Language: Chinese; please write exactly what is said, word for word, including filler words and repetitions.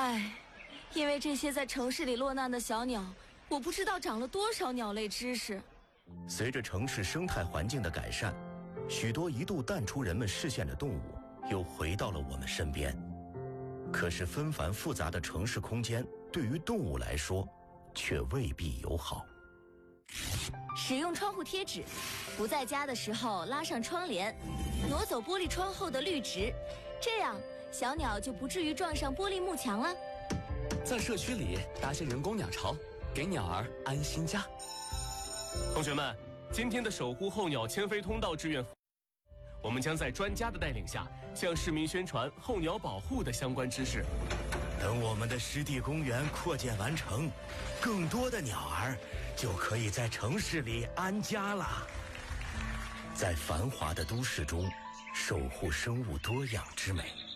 唉，因为这些在城市里落难的小鸟，我不知道长了多少鸟类知识。 随着城市生态环境的改善，许多一度淡出人们视线的动物又回到了我们身边。可是纷繁复杂的城市空间对于动物来说却未必友好。 使用窗户贴纸，不在家的时候拉上窗帘，挪走玻璃窗后的绿植，这样小鸟就不至于撞上玻璃幕墙了。 在社区里搭些人工鸟巢，给鸟儿安心家。 同学们，今天的守护候鸟迁飞通道志愿，我们将在专家的带领下，向市民宣传候鸟保护的相关知识。 等我们的湿地公园扩建完成，更多的鸟儿就可以在城市里安家了。在繁华的都市中，守护生物多样之美。